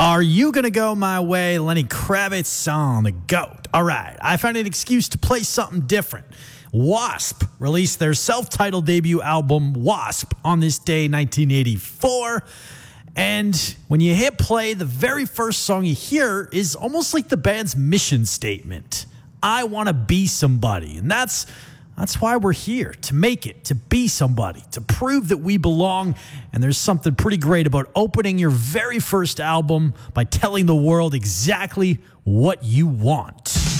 Are You Gonna Go My Way? Lenny Kravitz on the GOAT. All right, I found an excuse to play something different. Wasp released their self-titled debut album, Wasp, on this day, 1984. And when you hit play, the very first song you hear is almost like the band's mission statement. I want to be somebody. And that's why we're here, to make it, to be somebody, to prove that we belong. And there's something pretty great about opening your very first album by telling the world exactly what you want.